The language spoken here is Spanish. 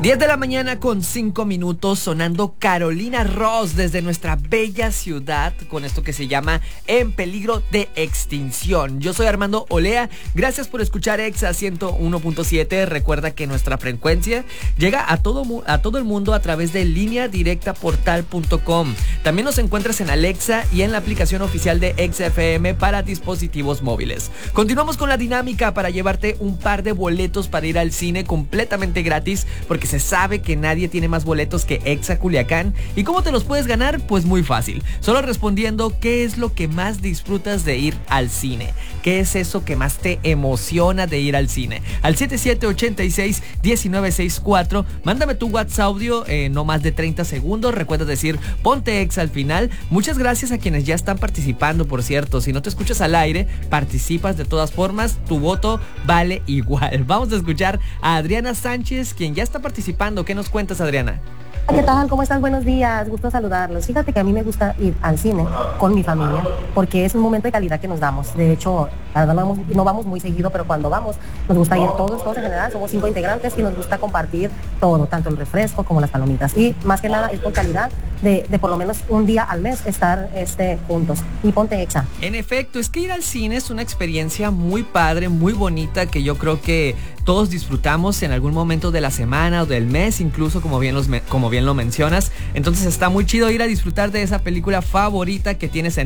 10 de la mañana con 5 minutos, sonando Carolina Ross desde nuestra bella ciudad con esto que se llama En Peligro de Extinción. Yo soy Armando Olea, gracias por escuchar Exa 101.7. Recuerda que nuestra frecuencia llega a todo el mundo a través de lineadirectaportal.com. También nos encuentras en Alexa y en la aplicación oficial de Exa FM para dispositivos móviles. Continuamos con la dinámica para llevarte un par de boletos para ir al cine completamente gratis, porque se sabe que nadie tiene más boletos que Exa Culiacán. ¿Y cómo te los puedes ganar? Pues muy fácil, solo respondiendo qué es lo que más disfrutas de ir al cine. ¿Qué es eso que más te emociona de ir al cine? Al 7786-1964, mándame tu WhatsApp audio, no más de 30 segundos. Recuerda decir ponte Exa al final. Muchas gracias a quienes ya están participando, por cierto. Si no te escuchas al aire, participas de todas formas, tu voto vale igual. Vamos a escuchar a Adriana Sánchez, quien ya está participando. ¿Qué nos cuentas, Adriana? ¿Qué tal? ¿Cómo estás? Buenos días, gusto saludarlos. Fíjate que a mí me gusta ir al cine con mi familia porque es un momento de calidad que nos damos. De hecho, la verdad no vamos muy seguido, pero cuando vamos nos gusta ir todos en general. Somos 5 integrantes y nos gusta compartir todo, tanto el refresco como las palomitas. Y más que nada es por calidad de por lo menos un día al mes estar juntos. Y ponte Exa. En efecto, es que ir al cine es una experiencia muy padre, muy bonita, que yo creo que todos disfrutamos en algún momento de la semana o del mes, incluso como bien lo mencionas. Entonces está muy chido ir a disfrutar de esa película favorita que tienes en